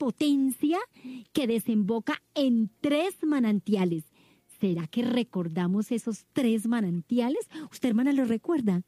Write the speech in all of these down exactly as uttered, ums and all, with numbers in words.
potencia que desemboca en tres manantiales. ¿Será que recordamos esos tres manantiales? ¿Usted, hermana, lo recuerda?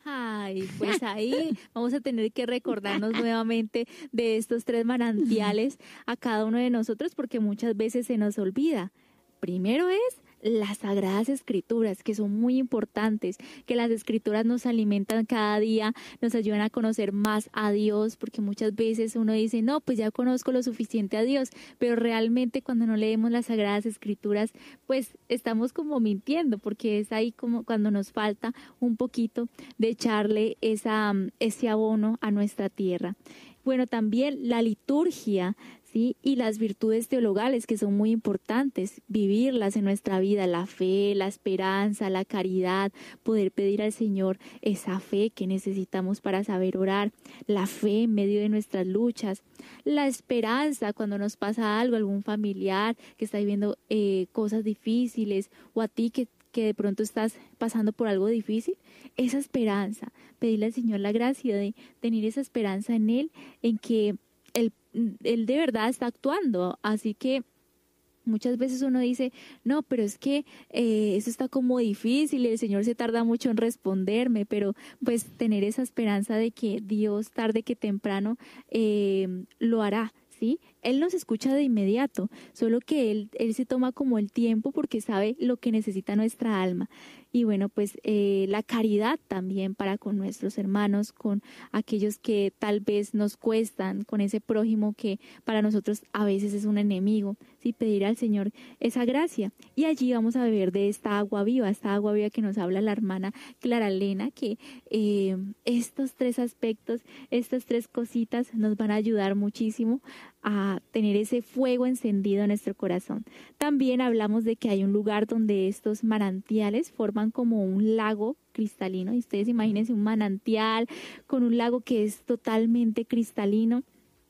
Ay, pues ahí vamos a tener que recordarnos nuevamente de estos tres manantiales a cada uno de nosotros, porque muchas veces se nos olvida. Primero es las Sagradas Escrituras, que son muy importantes, que las Escrituras nos alimentan cada día, nos ayudan a conocer más a Dios, porque muchas veces uno dice, no, pues ya conozco lo suficiente a Dios, pero realmente cuando no leemos las Sagradas Escrituras, pues estamos como mintiendo, porque es ahí como cuando nos falta un poquito de echarle esa, ese abono a nuestra tierra. Bueno, también la liturgia, ¿sí? Y las virtudes teologales, que son muy importantes, vivirlas en nuestra vida, la fe, la esperanza, la caridad, poder pedir al Señor esa fe que necesitamos para saber orar, la fe en medio de nuestras luchas, la esperanza cuando nos pasa algo, algún familiar que está viviendo eh, cosas difíciles, o a ti que que de pronto estás pasando por algo difícil, esa esperanza, pedirle al Señor la gracia de tener esa esperanza en Él, en que Él, Él de verdad está actuando. Así que muchas veces uno dice, no, pero es que eh, eso está como difícil, el Señor se tarda mucho en responderme, pero pues tener esa esperanza de que Dios tarde que temprano eh, lo hará. ¿Sí? Él nos escucha de inmediato, solo que él, él se toma como el tiempo porque sabe lo que necesita nuestra alma. Y bueno, pues eh, la caridad también para con nuestros hermanos, con aquellos que tal vez nos cuestan, con ese prójimo que para nosotros a veces es un enemigo. Sí, pedir al Señor esa gracia. Y allí vamos a beber de esta agua viva, esta agua viva que nos habla la hermana Clara Elena, que eh, estos tres aspectos, estas tres cositas nos van a ayudar muchísimo a tener ese fuego encendido en nuestro corazón. También hablamos de que hay un lugar donde estos manantiales forman como un lago cristalino. Y ustedes imagínense un manantial con un lago que es totalmente cristalino.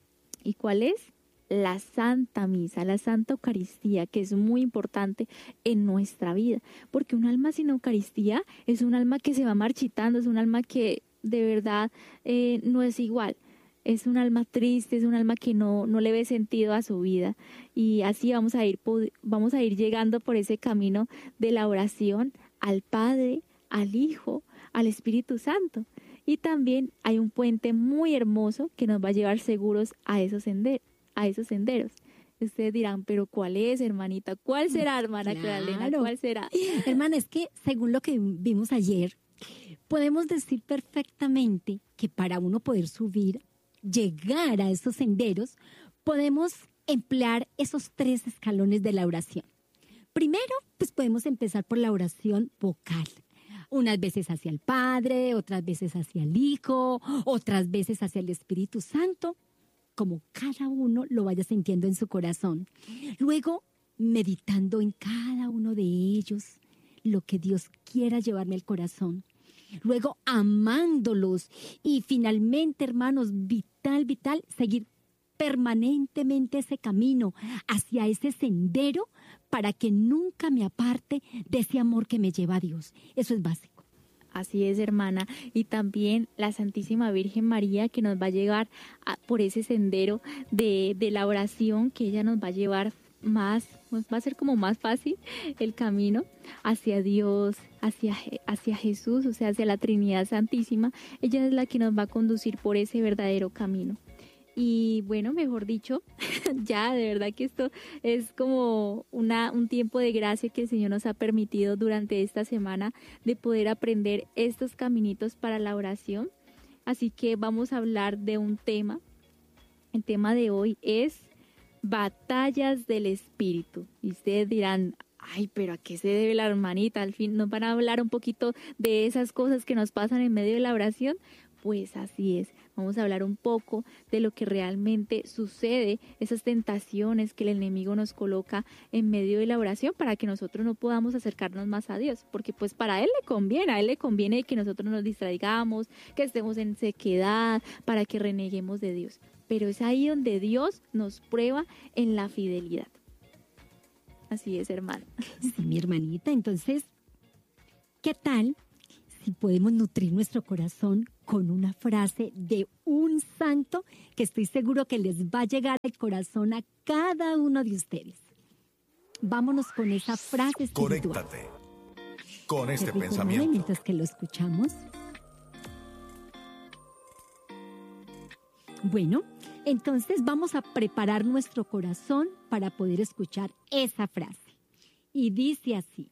¿Y cuál es? La Santa Misa, la Santa Eucaristía, que es muy importante en nuestra vida, porque un alma sin Eucaristía es un alma que se va marchitando, es un alma que de verdad eh, no es igual. Es un alma triste, es un alma que no, no le ve sentido a su vida. Y así vamos a ir, vamos a ir llegando por ese camino de la oración al Padre, al Hijo, al Espíritu Santo. Y también hay un puente muy hermoso que nos va a llevar seguros a esos senderos. a esos senderos. Ustedes dirán, pero ¿cuál es, hermanita? ¿Cuál será, hermana Claro. Clara Elena? ¿Cuál será? Hermana, es que según lo que vimos ayer, podemos decir perfectamente que para uno poder subir, llegar a esos senderos, podemos emplear esos tres escalones de la oración. Primero, pues podemos empezar por la oración vocal. Unas veces hacia el Padre, otras veces hacia el Hijo, otras veces hacia el Espíritu Santo, como cada uno lo vaya sintiendo en su corazón. Luego, meditando en cada uno de ellos, lo que Dios quiera llevarme al corazón. Luego, amándolos. Y finalmente, hermanos, vital, vital, seguir permanentemente ese camino hacia ese sendero para que nunca me aparte de ese amor que me lleva a Dios. Eso es básico. Así es, hermana. Y también la Santísima Virgen María, que nos va a llevar a, por ese sendero de, de la oración, que ella nos va a llevar más, pues va a ser como más fácil el camino hacia Dios, hacia, hacia Jesús, o sea, hacia la Trinidad Santísima. Ella es la que nos va a conducir por ese verdadero camino. Y bueno, mejor dicho, ya de verdad que esto es como una, un tiempo de gracia que el Señor nos ha permitido durante esta semana de poder aprender estos caminitos para la oración. Así que vamos a hablar de un tema. El tema de hoy es batallas del Espíritu. Y ustedes dirán, ay, pero ¿a qué se debe la hermanita? Al fin nos van a hablar un poquito de esas cosas que nos pasan en medio de la oración. Pues así es, vamos a hablar un poco de lo que realmente sucede, esas tentaciones que el enemigo nos coloca en medio de la oración para que nosotros no podamos acercarnos más a Dios, porque pues para Él le conviene, a Él le conviene que nosotros nos distraigamos, que estemos en sequedad, para que reneguemos de Dios. Pero es ahí donde Dios nos prueba en la fidelidad. Así es, hermano. Sí, mi hermanita, entonces, ¿qué tal si podemos nutrir nuestro corazón con una frase de un santo que estoy seguro que les va a llegar al corazón a cada uno de ustedes. Vámonos con esa frase espiritual. Conéctate con este Repito, pensamiento. mientras que lo escuchamos. Bueno, entonces vamos a preparar nuestro corazón para poder escuchar esa frase. Y dice así: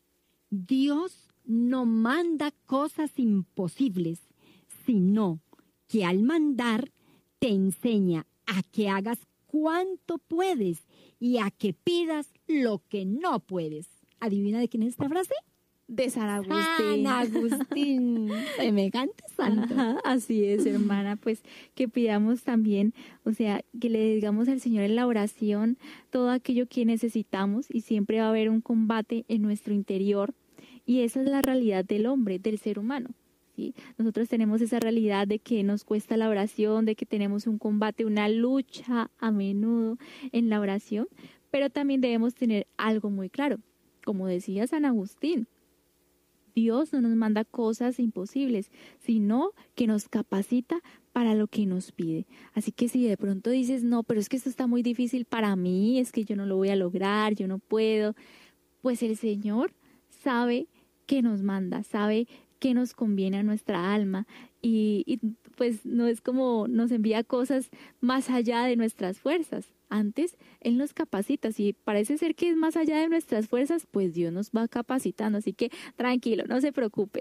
Dios no manda cosas imposibles, sino que al mandar te enseña a que hagas cuanto puedes y a que pidas lo que no puedes. ¿Adivina de quién es esta frase? De San Agustín. San Agustín, semejante santo. Ajá, así es, hermana, pues que pidamos también, o sea, que le digamos al Señor en la oración todo aquello que necesitamos, y siempre va a haber un combate en nuestro interior, y esa es la realidad del hombre, del ser humano. ¿Sí? Nosotros tenemos esa realidad de que nos cuesta la oración, de que tenemos un combate, una lucha a menudo en la oración, pero también debemos tener algo muy claro, como decía San Agustín: Dios no nos manda cosas imposibles, sino que nos capacita para lo que nos pide. Así que si de pronto dices, no, pero es que esto está muy difícil para mí, es que yo no lo voy a lograr, yo no puedo, pues el Señor sabe qué nos manda, sabe qué nos conviene a nuestra alma, y, y pues no es como nos envía cosas más allá de nuestras fuerzas. Antes, Él nos capacita. Si parece ser que es más allá de nuestras fuerzas, pues Dios nos va capacitando. Así que tranquilo, no se preocupe.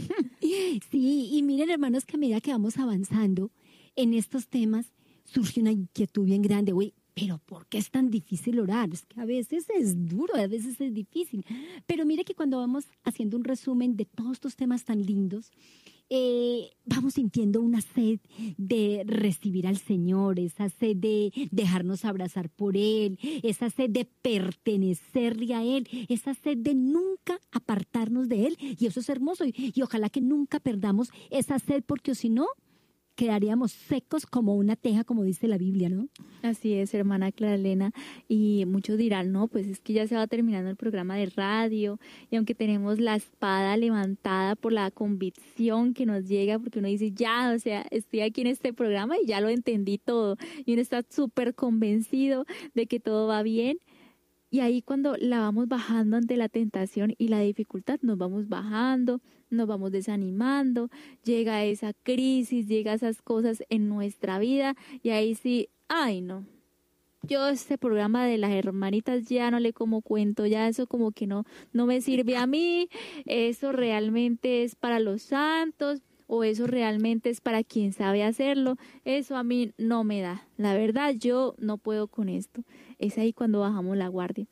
Sí, y miren, hermanos, que a medida que vamos avanzando en estos temas, surge una inquietud bien grande. Uy, pero ¿por qué es tan difícil orar? Es que a veces es duro, a veces es difícil. Pero mire que cuando vamos haciendo un resumen de todos estos temas tan lindos, Eh, vamos sintiendo una sed de recibir al Señor, esa sed de dejarnos abrazar por Él, esa sed de pertenecerle a Él, esa sed de nunca apartarnos de Él. Y eso es hermoso, y, y ojalá que nunca perdamos esa sed, porque si no, quedaríamos secos como una teja, como dice la Biblia, ¿no? Así es, hermana Clara Elena, y muchos dirán, no, pues es que ya se va terminando el programa de radio, y aunque tenemos la espada levantada por la convicción que nos llega, porque uno dice, ya, o sea, estoy aquí en este programa y ya lo entendí todo, y uno está súper convencido de que todo va bien. Y ahí cuando la vamos bajando ante la tentación y la dificultad, nos vamos bajando, nos vamos desanimando, llega esa crisis, llega esas cosas en nuestra vida, y ahí sí, ay no, yo este programa de las hermanitas ya no le como cuento, ya eso como que no, no me sirve a mí, eso realmente es para los santos, o eso realmente es para quien sabe hacerlo, eso a mí no me da, la verdad yo no puedo con esto. Es ahí cuando bajamos la guardia.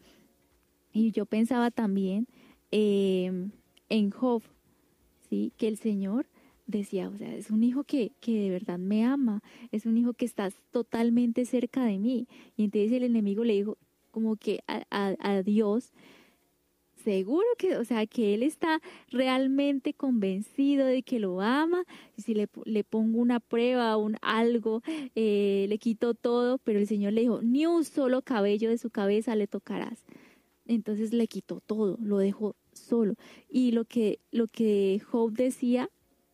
Y yo pensaba también eh, en Job, ¿sí? Que el Señor decía, o sea, es un hijo que, que de verdad me ama, es un hijo que está totalmente cerca de mí. Y entonces el enemigo le dijo como que a, a, a Dios, seguro que, o sea, que él está realmente convencido de que lo ama, y si le, le pongo una prueba, un algo, eh, le quito todo, pero el Señor le dijo, ni un solo cabello de su cabeza le tocarás. Entonces le quitó todo, lo dejó solo. Y lo que, lo que Job decía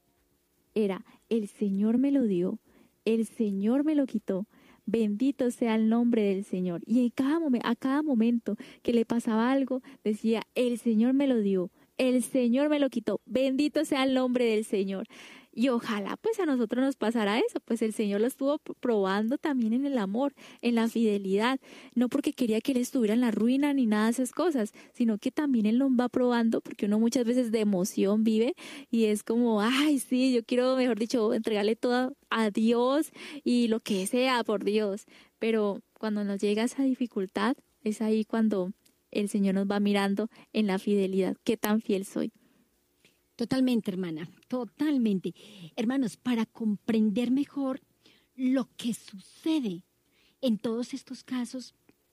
era, el Señor me lo dio, el Señor me lo quitó, bendito sea el nombre del Señor. Y en cada momen- a cada momento que le pasaba algo, decía, el Señor me lo dio, el Señor me lo quitó, bendito sea el nombre del Señor. Y ojalá pues a nosotros nos pasara eso, pues el Señor lo estuvo probando también en el amor, en la fidelidad, no porque quería que Él estuviera en la ruina ni nada de esas cosas, sino que también Él nos va probando, porque uno muchas veces de emoción vive y es como, ay sí, yo quiero, mejor dicho, entregarle todo a Dios y lo que sea por Dios, pero cuando nos llega esa dificultad, es ahí cuando el Señor nos va mirando en la fidelidad, qué tan fiel soy. Totalmente, hermana, totalmente. Hermanos, para comprender mejor lo que sucede en todos estos casos,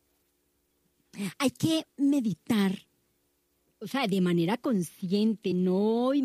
hay que meditar, o sea, de manera consciente, no hoy,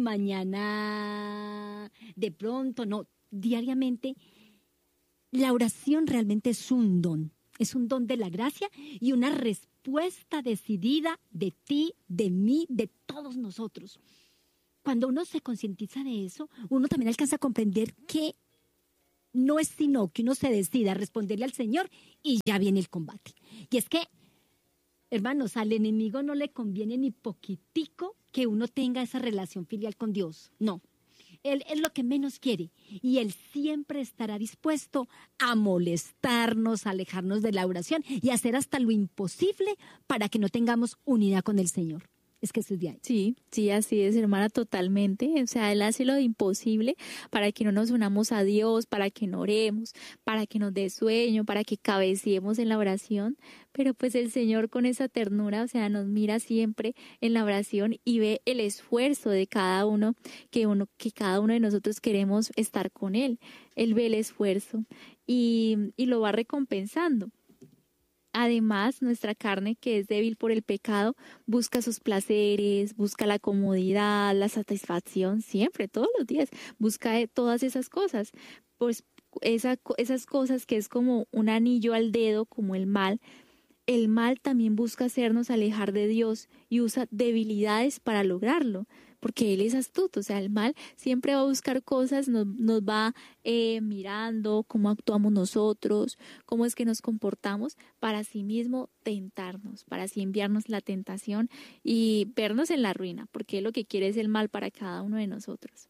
mañana, de pronto, no, diariamente. La oración realmente es un don, es un don de la gracia y una respuesta decidida de ti, de mí, de todos nosotros. cuando uno se concientiza de eso, uno también alcanza a comprender que no es sino que uno se decida a responderle al Señor y ya viene el combate. Y es que, hermanos, al enemigo no le conviene ni poquitico que uno tenga esa relación filial con Dios. No, él es lo que menos quiere. Y él siempre estará dispuesto a molestarnos, a alejarnos de la oración y a hacer hasta lo imposible para que no tengamos unidad con el Señor. Es que eso es de ahí. Sí, sí, así es, hermana, totalmente. O sea, Él hace lo imposible para que no nos unamos a Dios, para que no oremos, para que nos dé sueño, para que cabeceemos en la oración. Pero pues el Señor con esa ternura, o sea, nos mira siempre en la oración y ve el esfuerzo de cada uno, que uno, que cada uno de nosotros queremos estar con Él. Él ve el esfuerzo y, y lo va recompensando. Además, nuestra carne, que es débil por el pecado, busca sus placeres, busca la comodidad, la satisfacción, siempre, todos los días, busca todas esas cosas. Pues esa, esas cosas que es como un anillo al dedo, como el mal. El mal también busca hacernos alejar de Dios y usa debilidades para lograrlo, porque Él es astuto. O sea, el mal siempre va a buscar cosas, nos, nos va eh, mirando cómo actuamos nosotros, cómo es que nos comportamos, para así mismo tentarnos, para así enviarnos la tentación y vernos en la ruina, porque Él lo que quiere es el mal para cada uno de nosotros.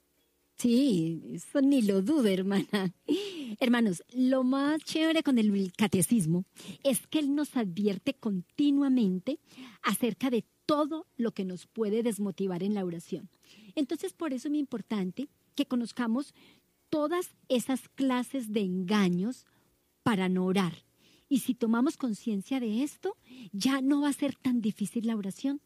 Sí, eso ni lo dudo, hermana. Hermanos, lo más chévere con el catecismo es que él nos advierte continuamente acerca de todo lo que nos puede desmotivar en la oración. Entonces, por eso es muy importante que conozcamos todas esas clases de engaños para no orar. Y si tomamos conciencia de esto, ya no va a ser tan difícil la oración.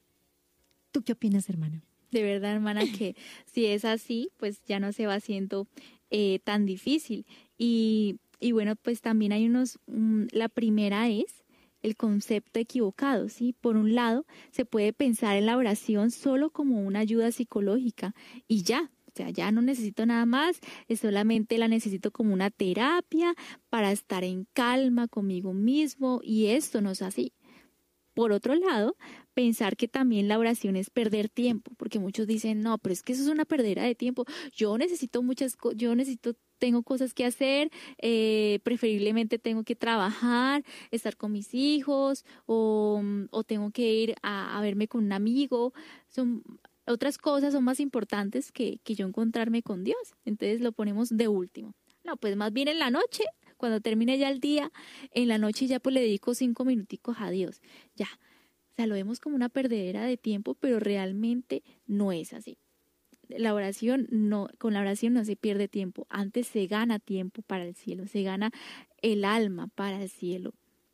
¿Tú qué opinas, hermana? De verdad, hermana, que si es así, pues ya no se va haciendo eh, tan difícil. Y, y bueno, pues también hay unos, um, la primera es el concepto equivocado, ¿sí? Por un lado, se puede pensar en la oración solo como una ayuda psicológica y ya. O sea, ya no necesito nada más, solamente la necesito como una terapia para estar en calma conmigo mismo, y esto no es así. Por otro lado, pensar que también la oración es perder tiempo, porque muchos dicen, no, pero es que eso es una perdera de tiempo. Yo necesito muchas cosas, yo necesito, tengo cosas que hacer, eh, preferiblemente tengo que trabajar, estar con mis hijos, o, o tengo que ir a, a verme con un amigo. Son otras cosas son más importantes que, que yo encontrarme con Dios. Entonces lo ponemos de último. No, pues más bien en la noche, cuando termine ya el día, en la noche ya pues le dedico cinco minuticos a Dios. Ya, o sea, lo vemos como una perdedera de tiempo, pero realmente no es así. La oración no, con la oración no se pierde tiempo, antes se gana tiempo para el cielo, se gana el alma para el cielo.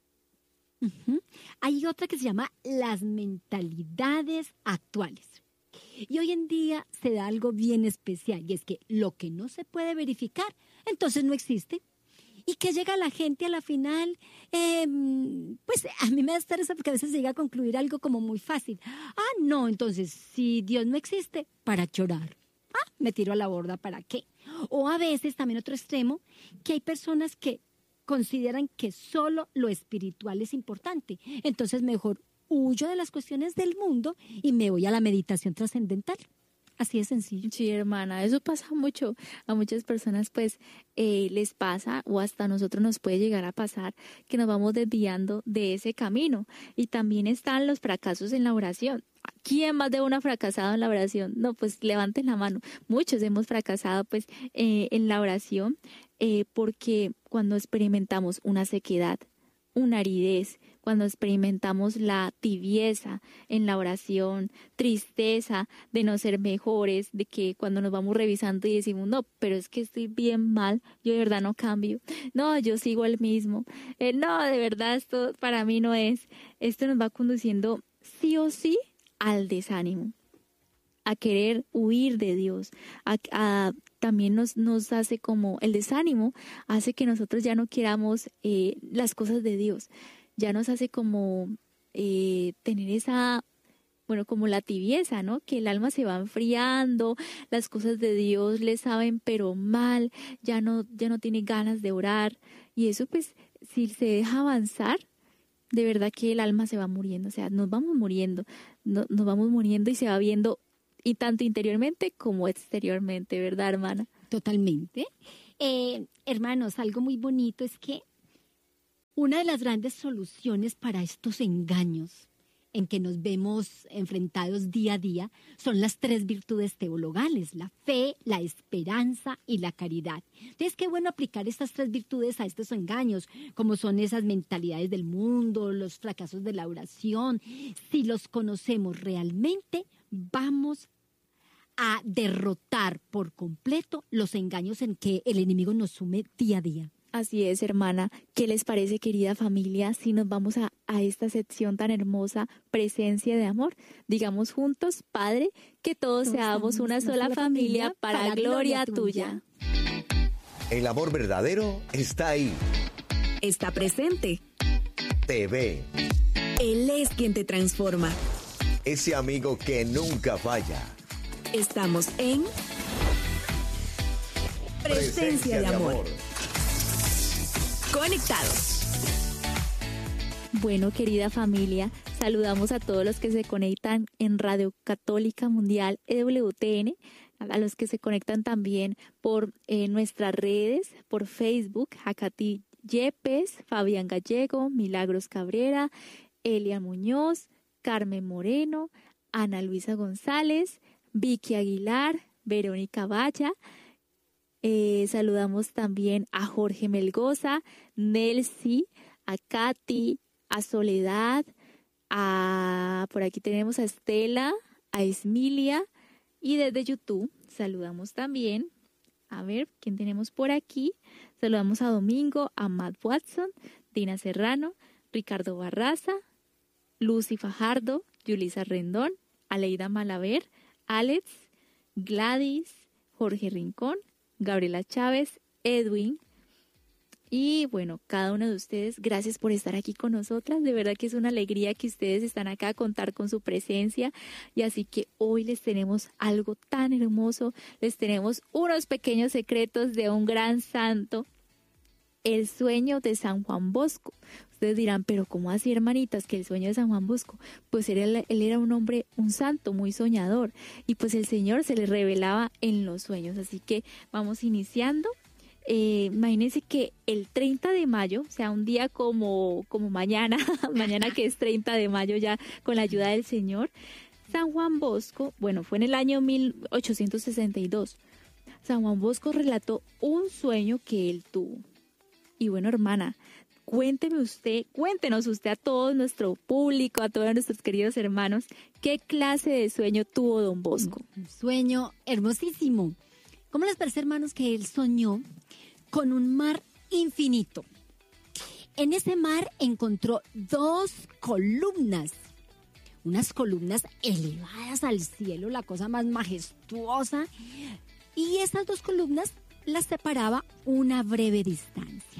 Uh-huh. Hay otra que se llama las mentalidades actuales. Y hoy en día se da algo bien especial, y es que lo que no se puede verificar, entonces no existe. Y que llega la gente a la final, eh, pues a mí me da estar eso porque a veces llega a concluir algo como muy fácil. Ah, no, entonces si Dios no existe, ¿para qué orar? Ah, me tiro a la borda, ¿para qué? O a veces también otro extremo, que hay personas que consideran que solo lo espiritual es importante. Entonces mejor huyo de las cuestiones del mundo y me voy a la meditación trascendental. Así de sencillo. Sí, hermana, eso pasa mucho. A muchas personas pues eh, les pasa, o hasta a nosotros nos puede llegar a pasar, que nos vamos desviando de ese camino. Y también están los fracasos en la oración. ¿Quién más de uno ha fracasado en la oración? No, pues levanten la mano. Muchos hemos fracasado pues eh, en la oración eh, porque cuando experimentamos una sequedad, una aridez, cuando experimentamos la tibieza en la oración, tristeza de no ser mejores, de que cuando nos vamos revisando y decimos, no, pero es que estoy bien mal, yo de verdad no cambio, no, yo sigo el mismo, eh, no, de verdad esto para mí no es, esto nos va conduciendo sí o sí al desánimo, a querer huir de Dios, a, a también nos, nos hace como el desánimo, hace que nosotros ya no queramos eh, las cosas de Dios, ya nos hace como eh, tener esa, bueno, como la tibieza, ¿no? Que el alma se va enfriando, las cosas de Dios le saben pero mal, ya no, ya no tiene ganas de orar, y eso pues si se deja avanzar, de verdad que el alma se va muriendo, o sea, nos vamos muriendo, no, nos vamos muriendo y se va viendo y tanto interiormente como exteriormente, ¿verdad, hermana? Totalmente. Eh, hermanos, algo muy bonito es que una de las grandes soluciones para estos engaños en que nos vemos enfrentados día a día son las tres virtudes teologales, la fe, la esperanza y la caridad. Entonces, qué bueno aplicar estas tres virtudes a estos engaños, como son esas mentalidades del mundo, los fracasos de la oración. Si los conocemos realmente, vamos a derrotar por completo los engaños en que el enemigo nos sume día a día. Así es, hermana. ¿Qué les parece, querida familia, si nos vamos a, a esta sección tan hermosa, presencia de amor? Digamos juntos, Padre, que todos, todos seamos una sola familia para, para gloria, gloria tuya. El amor verdadero está ahí. Está presente. Te ve. Él es quien te transforma. Ese amigo que nunca falla. Estamos en Presencia, Presencia de amor. amor. Conectados. Bueno, querida familia, saludamos a todos los que se conectan en Radio Católica Mundial E W T N, a los que se conectan también por eh, nuestras redes, por Facebook, Jacati Yepes, Fabián Gallego, Milagros Cabrera, Elia Muñoz, Carmen Moreno, Ana Luisa González, Vicky Aguilar, Verónica Valla. Eh, saludamos también a Jorge Melgoza, Nelsi, a Katy, a Soledad, a por aquí tenemos a Estela, a Esmilia, y desde YouTube saludamos también, a ver, ¿quién tenemos por aquí? Saludamos a Domingo, a Matt Watson, Dina Serrano, Ricardo Barraza, Lucy Fajardo, Yulisa Rendón, Aleida Malaver, Alex, Gladys, Jorge Rincón, Gabriela Chávez, Edwin, y bueno, cada uno de ustedes, gracias por estar aquí con nosotras. De verdad que es una alegría que ustedes están acá a contar con su presencia, y así que hoy les tenemos algo tan hermoso, les tenemos unos pequeños secretos de un gran santo, el sueño de San Juan Bosco. Ustedes dirán, pero ¿cómo así, hermanitas, que el sueño de San Juan Bosco? Pues él, él era un hombre, un santo muy soñador, y pues el Señor se le revelaba en los sueños. Así que vamos iniciando. Eh, imagínense que el treinta de mayo, o sea, un día como, como mañana, mañana que es treinta de mayo ya con la ayuda del Señor, San Juan Bosco, bueno, fue en el año mil ochocientos sesenta y dos, San Juan Bosco relató un sueño que él tuvo. Y bueno, hermana, cuénteme usted, cuéntenos usted a todo nuestro público, a todos nuestros queridos hermanos, ¿qué clase de sueño tuvo don Bosco? Un sueño hermosísimo. ¿Cómo les parece, hermanos, que él soñó con un mar infinito? En ese mar encontró dos columnas, unas columnas elevadas al cielo, la cosa más majestuosa, y esas dos columnas las separaba una breve distancia.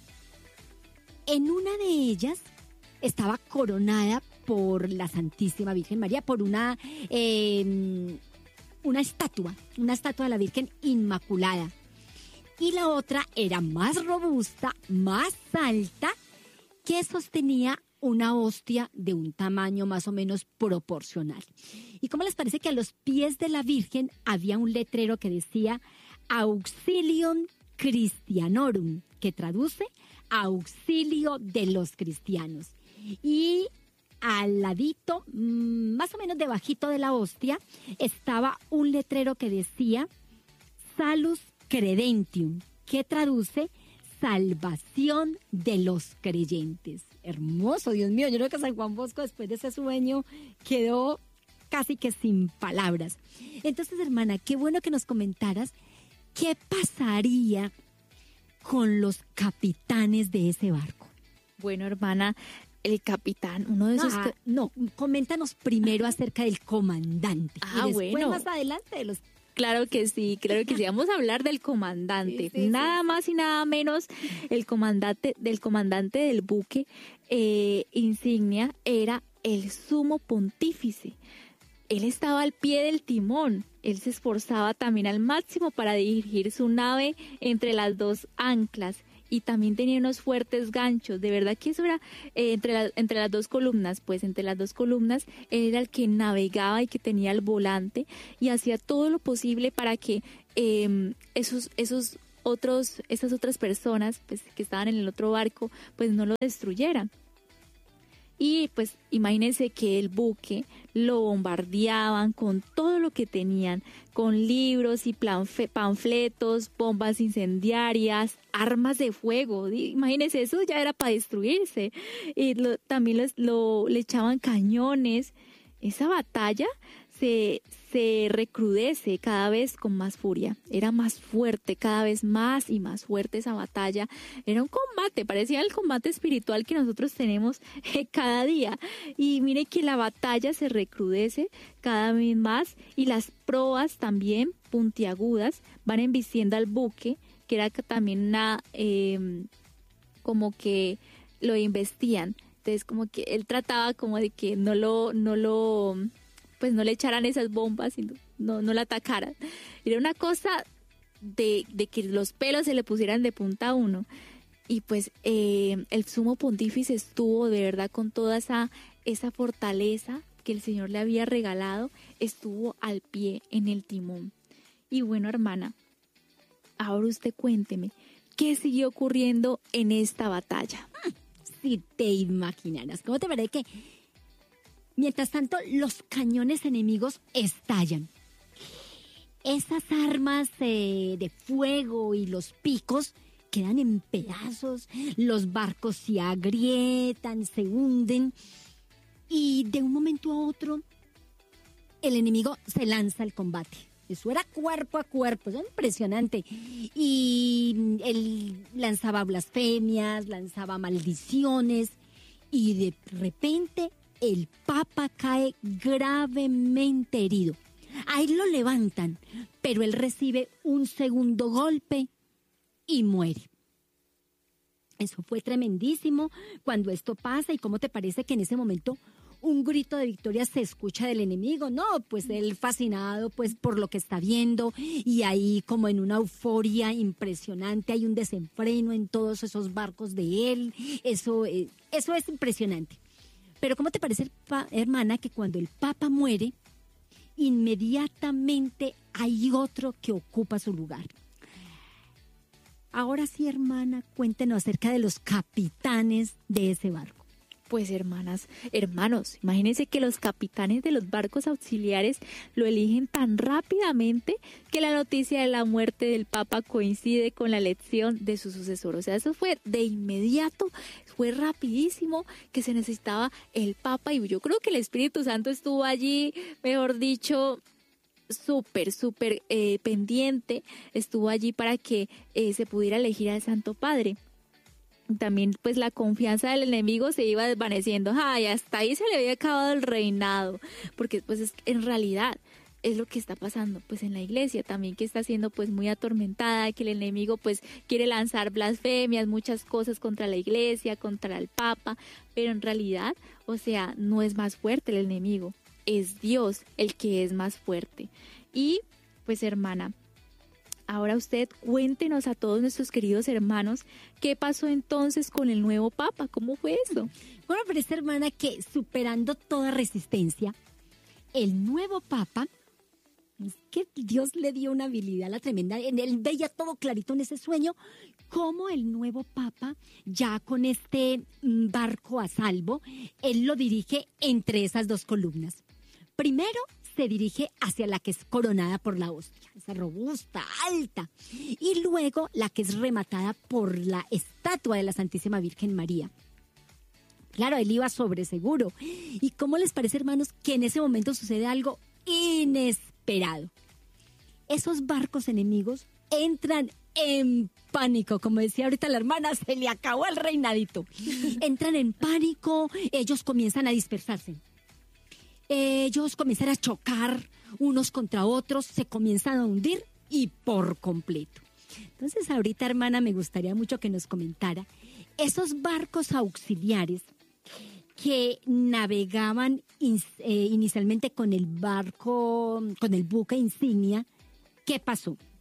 En una de ellas estaba coronada por la Santísima Virgen María, por una, eh, una estatua, una estatua de la Virgen Inmaculada. Y la otra era más robusta, más alta, que sostenía una hostia de un tamaño más o menos proporcional. ¿Y cómo les parece que a los pies de la Virgen había un letrero que decía Auxilium Christianorum, que traduce auxilio de los cristianos? Y al ladito, más o menos debajito de la hostia, estaba un letrero que decía Salus Credentium, que traduce salvación de los creyentes. Hermoso, Dios mío. Yo creo que San Juan Bosco, después de ese sueño, quedó casi que sin palabras. Entonces, hermana, qué bueno que nos comentaras qué pasaría con los capitanes de ese barco. Bueno, hermana, el capitán, uno de esos... Ah, ca- no, coméntanos primero acerca del comandante. Ah, y después, bueno. más adelante, de los... Claro que sí, claro que sí. Vamos a hablar del comandante. Sí, sí, nada sí. más y nada menos el comandante del comandante del buque eh, insignia era el sumo pontífice. Él estaba al pie del timón. Él se esforzaba también al máximo para dirigir su nave entre las dos anclas y también tenía unos fuertes ganchos. De verdad que eso era eh, entre, la, entre las dos columnas, pues entre las dos columnas él era el que navegaba y que tenía el volante y hacía todo lo posible para que eh, esos, esos otros, esas otras personas pues, que estaban en el otro barco pues no lo destruyeran. Y pues imagínense que el buque lo bombardeaban con todo lo que tenían, con libros y panfletos, bombas incendiarias, armas de fuego. Imagínense, eso ya era para destruirse. Y lo, también los, lo, le echaban cañones. Esa batalla se, se recrudece cada vez con más furia. Era más fuerte, cada vez más y más fuerte esa batalla. Era un combate, parecía el combate espiritual que nosotros tenemos eh, cada día. Y mire que la batalla se recrudece cada vez más y las proas también puntiagudas van embistiendo al buque, que era también una, eh, como que lo investían. Entonces como que él trataba como de que no lo, no lo, pues no le echaran esas bombas y no, no, no la atacaran. Era una cosa de, de que los pelos se le pusieran de punta a uno. Y pues eh, el sumo pontífice estuvo de verdad con toda esa, esa fortaleza que el Señor le había regalado, estuvo al pie en el timón. Y bueno, hermana, ahora usted cuénteme, ¿qué siguió ocurriendo en esta batalla? Si te imaginaras, ¿cómo te parece que mientras tanto los cañones enemigos estallan? Esas armas eh, de fuego y los picos quedan en pedazos, los barcos se agrietan, se hunden y de un momento a otro el enemigo se lanza al combate. Eso era cuerpo a cuerpo, eso era impresionante. Y él lanzaba blasfemias, lanzaba maldiciones y de repente el Papa cae gravemente herido. A él lo levantan, pero él recibe un segundo golpe y muere. Eso fue tremendísimo cuando esto pasa. ¿Y cómo te parece que en ese momento un grito de victoria se escucha del enemigo? No, pues él fascinado pues por lo que está viendo y ahí como en una euforia impresionante, hay un desenfreno en todos esos barcos de él. Eso, eh, eso es impresionante. Pero ¿cómo te parece, hermana, que cuando el Papa muere, inmediatamente hay otro que ocupa su lugar? Ahora sí, hermana, cuéntenos acerca de los capitanes de ese barco. Pues hermanas, hermanos, imagínense que los capitanes de los barcos auxiliares lo eligen tan rápidamente que la noticia de la muerte del Papa coincide con la elección de su sucesor. O sea, eso fue de inmediato, fue rapidísimo que se necesitaba el Papa y yo creo que el Espíritu Santo estuvo allí, mejor dicho, súper, súper eh, pendiente, estuvo allí para que eh, se pudiera elegir al Santo Padre. También pues la confianza del enemigo se iba desvaneciendo. Ay, hasta ahí se le había acabado el reinado, porque pues es, en realidad es lo que está pasando pues en la iglesia también, que está siendo pues muy atormentada, que el enemigo pues quiere lanzar blasfemias, muchas cosas contra la iglesia, contra el Papa, pero en realidad, o sea, no es más fuerte el enemigo, es Dios el que es más fuerte. Y pues hermana, ahora usted cuéntenos a todos nuestros queridos hermanos qué pasó entonces con el nuevo Papa, ¿cómo fue eso? Bueno, pero esta hermana que superando toda resistencia, el nuevo Papa, es que Dios le dio una habilidad la tremenda, él veía todo clarito en ese sueño, como el nuevo Papa, ya con este barco a salvo, él lo dirige entre esas dos columnas. Primero, se dirige hacia la que es coronada por la hostia, esa robusta, alta, y luego la que es rematada por la estatua de la Santísima Virgen María. Claro, él iba sobre seguro. ¿Y cómo les parece, hermanos, que en ese momento sucede algo inesperado? Esos barcos enemigos entran en pánico, como decía ahorita la hermana, se le acabó el reinadito. Entran en pánico, ellos comienzan a dispersarse. Ellos comienzan a chocar unos contra otros, se comienzan a hundir y por completo. Entonces ahorita, hermana, me gustaría mucho que nos comentara esos barcos auxiliares que navegaban in, eh, inicialmente con el barco, con el buque insignia. ¿Qué pasó?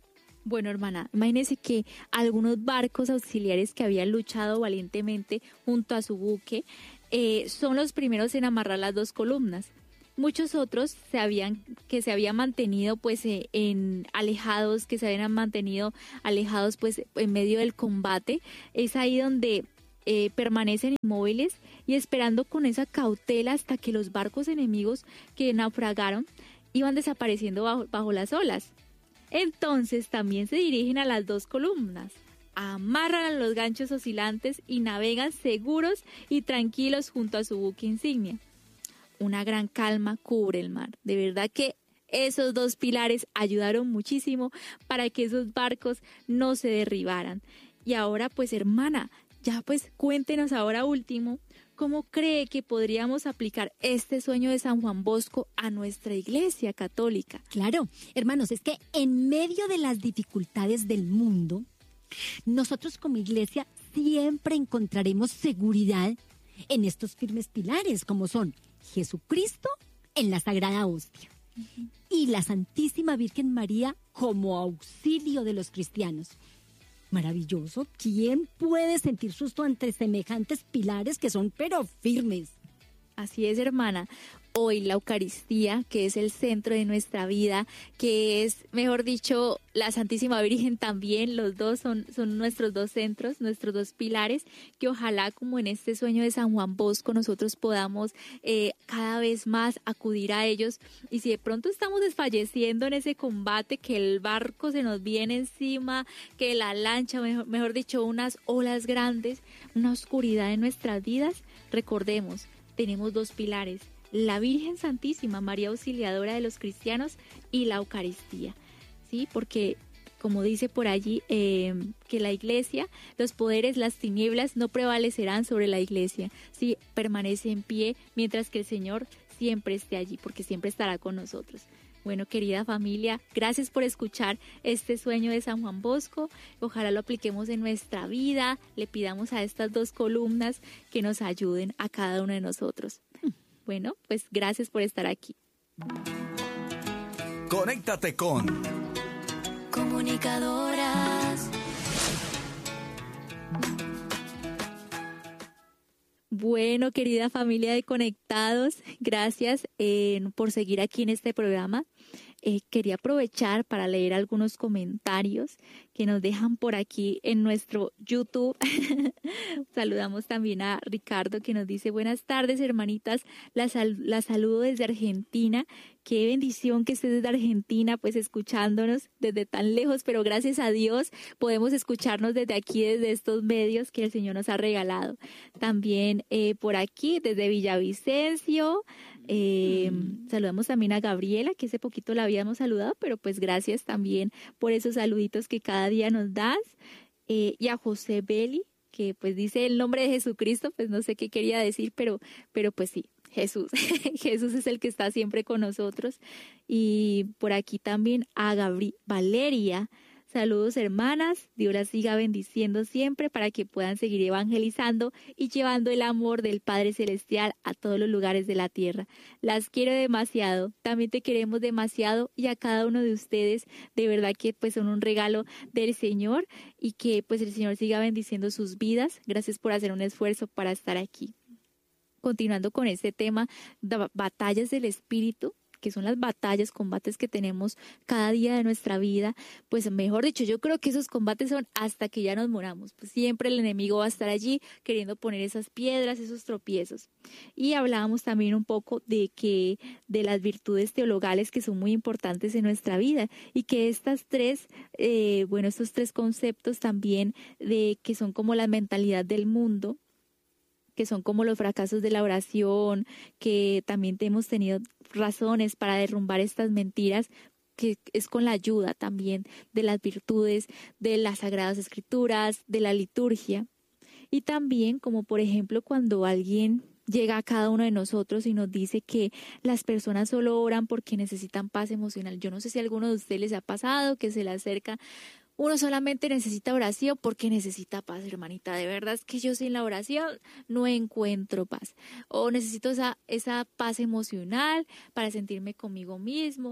Bueno, hermana, imagínese que algunos barcos auxiliares que habían luchado valientemente junto a su buque eh, son los primeros en amarrar las dos columnas. Muchos otros se habían, que se habían mantenido pues eh, en alejados, que se habían mantenido alejados pues en medio del combate. Es ahí donde eh, permanecen inmóviles y esperando con esa cautela hasta que los barcos enemigos que naufragaron iban desapareciendo bajo, bajo las olas. Entonces también se dirigen a las dos columnas, amarran a los ganchos oscilantes y navegan seguros y tranquilos junto a su buque insignia. Una gran calma cubre el mar. De verdad que esos dos pilares ayudaron muchísimo para que esos barcos no se derribaran. Y ahora pues, hermana, ya pues cuéntenos ahora último, ¿cómo cree que podríamos aplicar este sueño de San Juan Bosco a nuestra iglesia católica? Claro, hermanos, es que en medio de las dificultades del mundo, nosotros como iglesia siempre encontraremos seguridad en estos firmes pilares, como son Jesucristo en la Sagrada Hostia uh-huh. y la Santísima Virgen María como auxilio de los cristianos. Maravilloso. ¿Quién puede sentir susto ante semejantes pilares que son pero firmes? Así es, hermana. Hoy la Eucaristía, que es el centro de nuestra vida, que es, mejor dicho, la Santísima Virgen también, los dos son, son nuestros dos centros, nuestros dos pilares, que ojalá como en este sueño de San Juan Bosco nosotros podamos eh, cada vez más acudir a ellos. Y si de pronto estamos desfalleciendo en ese combate, que el barco se nos viene encima, que la lancha, mejor, mejor dicho, unas olas grandes, una oscuridad en nuestras vidas, recordemos, tenemos dos pilares: la Virgen Santísima, María Auxiliadora de los cristianos, y la Eucaristía, ¿sí? Porque, como dice por allí, eh, que la iglesia, los poderes, las tinieblas no prevalecerán sobre la iglesia, ¿sí? Permanece en pie mientras que el Señor siempre esté allí, porque siempre estará con nosotros. Bueno, querida familia, gracias por escuchar este sueño de San Juan Bosco. Ojalá lo apliquemos en nuestra vida, le pidamos a estas dos columnas que nos ayuden a cada uno de nosotros. Bueno, pues gracias por estar aquí. Conéctate con Comunicadoras. Bueno, querida familia de Conectados, gracias eh, por seguir aquí en este programa. Eh, quería aprovechar para leer algunos comentarios que nos dejan por aquí en nuestro YouTube. Saludamos también a Ricardo, que nos dice: buenas tardes, hermanitas, la, sal- la saludo desde Argentina. Qué bendición que estés desde Argentina, pues escuchándonos desde tan lejos, pero gracias a Dios podemos escucharnos desde aquí, desde estos medios que el Señor nos ha regalado. También eh, por aquí, desde Villavicencio, eh, mm. saludamos también a Gabriela, que hace poquito la habíamos saludado, pero pues gracias también por esos saluditos que cada día nos das. Eh, y a José Beli, que pues dice el nombre de Jesucristo, pues no sé qué quería decir, pero, pero pues sí. Jesús, Jesús es el que está siempre con nosotros. Y por aquí también a Gabri- Valeria, saludos hermanas, Dios las siga bendiciendo siempre para que puedan seguir evangelizando y llevando el amor del Padre Celestial a todos los lugares de la tierra. Las quiero demasiado, también te queremos demasiado, y a cada uno de ustedes, de verdad que pues son un regalo del Señor, y que pues el Señor siga bendiciendo sus vidas. Gracias por hacer un esfuerzo para estar aquí. Continuando con este tema de batallas del espíritu, que son las batallas, combates que tenemos cada día de nuestra vida, pues mejor dicho, yo creo que esos combates son hasta que ya nos moramos, pues siempre el enemigo va a estar allí queriendo poner esas piedras, esos tropiezos. Y hablábamos también un poco de que de las virtudes teologales que son muy importantes en nuestra vida, y que estas tres, eh, bueno, estos tres conceptos también, de que son como la mentalidad del mundo, que son como los fracasos de la oración, que también hemos tenido razones para derrumbar estas mentiras, que es con la ayuda también de las virtudes, de las Sagradas Escrituras, de la liturgia. Y también, como por ejemplo, cuando alguien llega a cada uno de nosotros y nos dice que las personas solo oran porque necesitan paz emocional. Yo no sé si a alguno de ustedes les ha pasado que se le acerca: uno solamente necesita oración porque necesita paz, hermanita. De verdad es que yo sin la oración no encuentro paz. O necesito esa, esa paz emocional para sentirme conmigo mismo.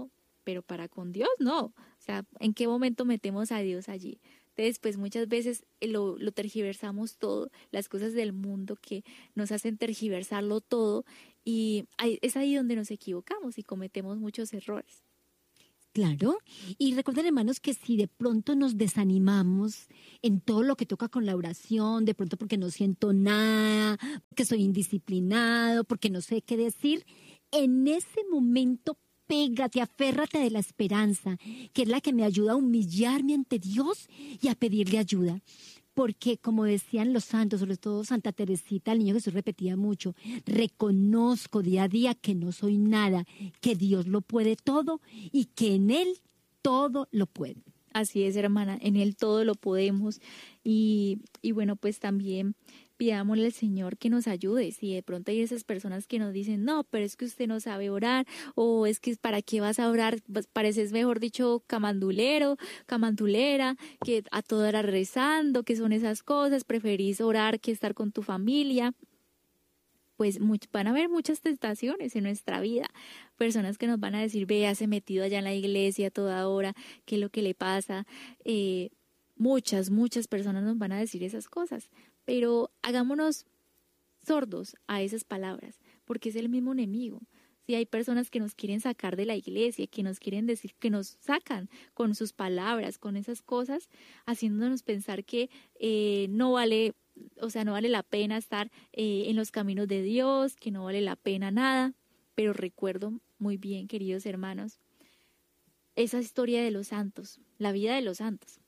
pero para con Dios no. O sea, ¿en qué momento metemos a Dios allí? Entonces, pues muchas veces lo, lo tergiversamos todo, las cosas del mundo que nos hacen tergiversarlo todo, y ahí, es ahí donde nos equivocamos y cometemos muchos errores. Claro, y recuerden, hermanos, que si de pronto nos desanimamos en todo lo que toca con la oración, de pronto porque no siento nada, porque soy indisciplinado, porque no sé qué decir, en ese momento pégate, aférrate de la esperanza, que es la que me ayuda a humillarme ante Dios y a pedirle ayuda. Porque, como decían los santos, sobre todo Santa Teresita, el niño Jesús repetía mucho, reconozco día a día que no soy nada, que Dios lo puede todo y que en Él todo lo puede. Así es, hermana, en Él todo lo podemos. Y, y bueno, pues también pidámosle al Señor que nos ayude. Si de pronto hay esas personas que nos dicen, no, pero es que usted no sabe orar, o es que ¿para qué vas a orar? Pues pareces, mejor dicho, camandulero, camandulera, que a toda hora rezando, que son esas cosas, preferís orar que estar con tu familia. Pues much, van a haber muchas tentaciones en nuestra vida, personas que nos van a decir, vea, se metido allá en la iglesia a toda hora, qué es lo que le pasa. Eh, muchas, muchas personas nos van a decir esas cosas, pero hagámonos sordos a esas palabras, porque es el mismo enemigo. Si hay personas que nos quieren sacar de la iglesia, que nos quieren decir, que nos sacan con sus palabras, con esas cosas, haciéndonos pensar que eh, no vale, o sea, no vale la pena estar eh, en los caminos de Dios, que no vale la pena nada. Pero recuerdo muy bien, queridos hermanos, esa historia de los santos, la vida de los santos.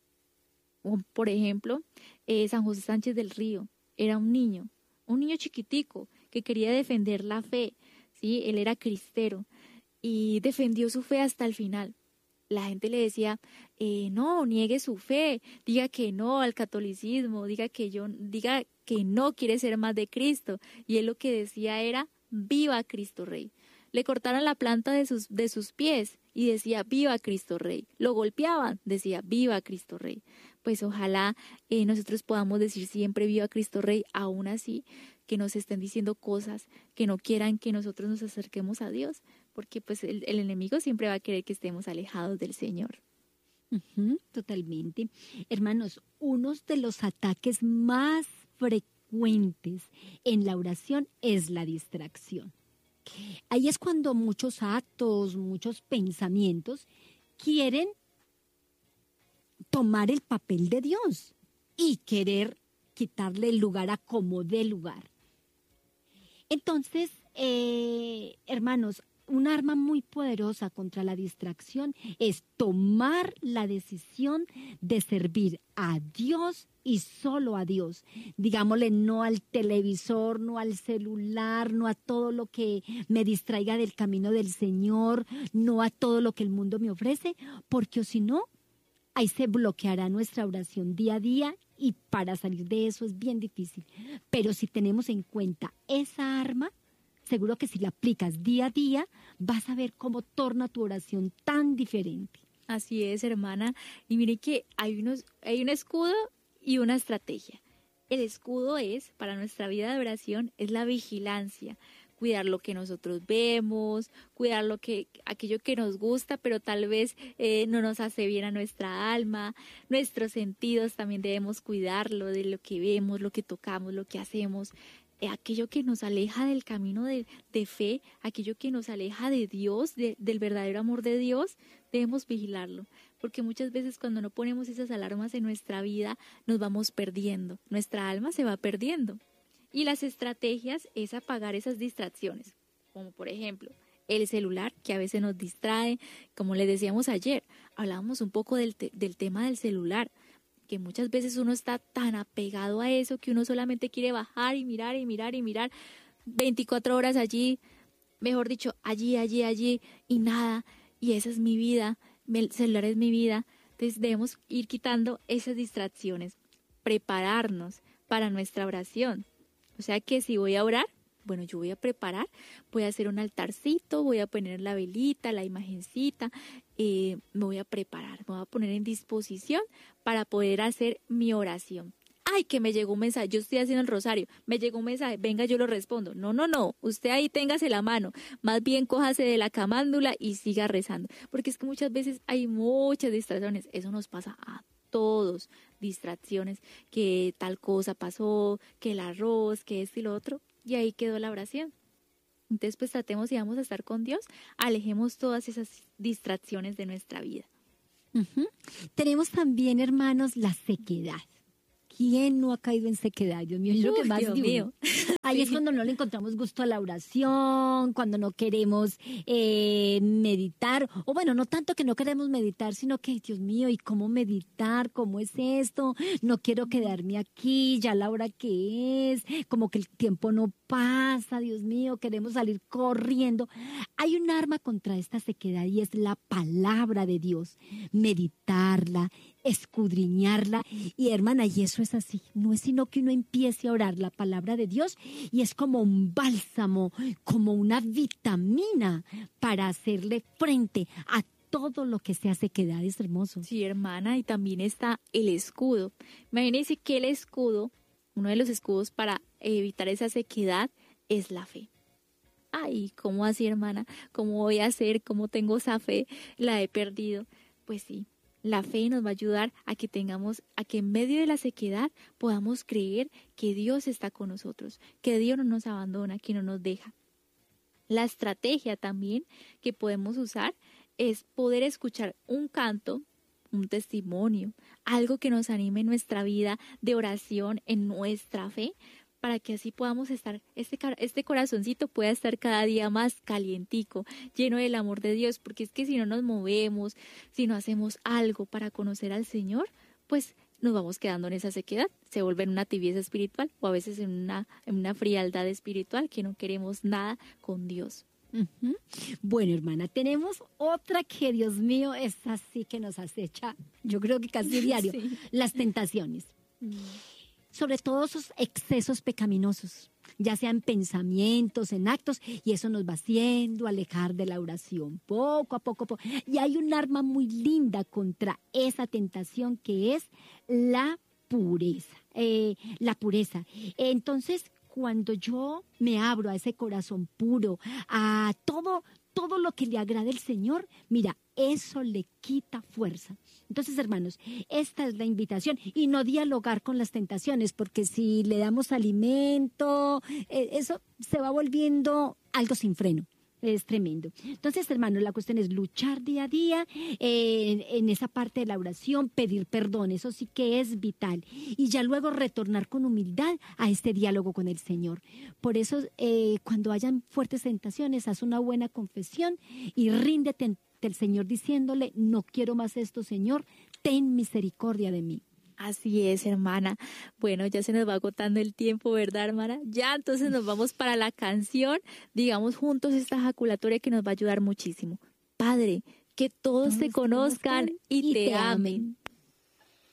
Por ejemplo, eh, San José Sánchez del Río era un niño, un niño chiquitico que quería defender la fe, ¿sí? Él era cristero y defendió su fe hasta el final. La gente le decía, eh, no, niegue su fe, diga que no al catolicismo, diga que yo, diga que no quiere ser más de Cristo. Y él lo que decía era, viva Cristo Rey. Le cortaron la planta de sus, de sus pies y decía, viva Cristo Rey. Lo golpeaban, decía, viva Cristo Rey. Pues ojalá eh, nosotros podamos decir siempre viva Cristo Rey, aún así que nos estén diciendo cosas que no quieran que nosotros nos acerquemos a Dios, porque pues el, el enemigo siempre va a querer que estemos alejados del Señor. Uh-huh, totalmente. Hermanos, uno de los ataques más frecuentes en la oración es la distracción. Ahí es cuando muchos actos, muchos pensamientos quieren tomar el papel de Dios y querer quitarle el lugar a como dé lugar. Entonces, eh, hermanos, un arma muy poderosa contra la distracción es tomar la decisión de servir a Dios y solo a Dios. Digámosle no al televisor, no al celular, no a todo lo que me distraiga del camino del Señor, no a todo lo que el mundo me ofrece, porque si no, ahí se bloqueará nuestra oración día a día y para salir de eso es bien difícil. Pero si tenemos en cuenta esa arma, seguro que si la aplicas día a día, vas a ver cómo torna tu oración tan diferente. Así es, hermana. Y mire que hay, unos, hay un escudo y una estrategia. El escudo es, para nuestra vida de oración, es la vigilancia. Cuidar lo que nosotros vemos, cuidar lo que, aquello que nos gusta, pero tal vez eh, no nos hace bien a nuestra alma. Nuestros sentidos también debemos cuidarlo, de lo que vemos, lo que tocamos, lo que hacemos. Aquello que nos aleja del camino de, de fe, aquello que nos aleja de Dios, de, del verdadero amor de Dios, debemos vigilarlo. Porque muchas veces cuando no ponemos esas alarmas en nuestra vida, nos vamos perdiendo. Nuestra alma se va perdiendo. Y las estrategias es apagar esas distracciones. Como por ejemplo, el celular, que a veces nos distrae. Como les decíamos ayer, hablábamos un poco del, te- del tema del celular, que muchas veces uno está tan apegado a eso que uno solamente quiere bajar y mirar y mirar y mirar veinticuatro horas allí, mejor dicho, allí, allí, allí y nada. Y esa es mi vida, el celular es mi vida. Entonces debemos ir quitando esas distracciones, prepararnos para nuestra oración. O sea que si voy a orar, bueno, yo voy a preparar, voy a hacer un altarcito, voy a poner la velita, la imagencita, eh, me voy a preparar, me voy a poner en disposición para poder hacer mi oración. ay, que me llegó un mensaje, yo estoy haciendo el rosario, me llegó un mensaje, venga, yo lo respondo. No, no, no, usted ahí téngase la mano, más bien cójase de la camándula y siga rezando, porque es que muchas veces hay muchas distracciones, eso nos pasa a todos, distracciones, que tal cosa pasó, que el arroz, que esto y lo otro, y ahí quedó la oración. Entonces, pues tratemos y vamos a estar con Dios, alejemos todas esas distracciones de nuestra vida. Uh-huh. Tenemos también, hermanos, la sequedad. ¿Quién no ha caído en sequedad? Dios mío, yo creo que más Dios de uno. mío. Ahí Sí. es cuando no le encontramos gusto a la oración, cuando no queremos eh, meditar, o bueno, no tanto que no queremos meditar, sino que, Dios mío, ¿y cómo meditar? ¿Cómo es esto? No quiero quedarme aquí, ya la hora que es, como que el tiempo no pasa, Dios mío, queremos salir corriendo. Hay un arma contra esta sequedad y es la palabra de Dios, meditarla, escudriñarla. Y hermana, y eso es así, no es sino que uno empiece a orar la palabra de Dios y es como un bálsamo, como una vitamina para hacerle frente a todo lo que sea sequedad. Es hermoso. Sí, hermana, y también está el escudo. Imagínense que el escudo, uno de los escudos para evitar esa sequedad es la fe. Ay, ¿cómo así, hermana? ¿Cómo voy a hacer? ¿Cómo tengo esa fe? La he perdido. Pues sí, la fe nos va a ayudar a que tengamos, a que en medio de la sequedad podamos creer que Dios está con nosotros, que Dios no nos abandona, que no nos deja. La estrategia también que podemos usar es poder escuchar un canto, un testimonio, algo que nos anime en nuestra vida de oración, en nuestra fe, para que así podamos estar, este, este corazoncito pueda estar cada día más calientico, lleno del amor de Dios, porque es que si no nos movemos, si no hacemos algo para conocer al Señor, pues nos vamos quedando en esa sequedad, se vuelve en una tibieza espiritual o a veces en una, en una frialdad espiritual que no queremos nada con Dios. Uh-huh. Bueno, hermana, tenemos otra que, Dios mío, es así que nos acecha, yo creo que casi diario, Sí. las tentaciones. Mm. Sobre todo esos excesos pecaminosos, ya sean pensamientos, en actos, y eso nos va haciendo alejar de la oración, poco a poco. poco. Y hay un arma muy linda contra esa tentación que es la pureza, eh, la pureza. Entonces, cuando yo me abro a ese corazón puro, a todo, todo lo que le agrade al Señor, mira, eso le quita fuerza. Entonces, hermanos, esta es la invitación y no dialogar con las tentaciones, porque si le damos alimento, eh, eso se va volviendo algo sin freno. Es tremendo. Entonces, hermanos, la cuestión es luchar día a día eh, en esa parte de la oración, pedir perdón, eso sí que es vital. Y ya luego retornar con humildad a este diálogo con el Señor. Por eso, eh, cuando hayan fuertes tentaciones, haz una buena confesión y ríndete ante el Señor diciéndole, no quiero más esto, Señor, ten misericordia de mí. Así es, hermana. Bueno, ya se nos va agotando el tiempo, ¿verdad, hermana? Ya, entonces nos vamos para la canción. Digamos juntos esta ejaculatoria que nos va a ayudar muchísimo. Padre, que todos, todos te conozcan y, y te, te amen. amen.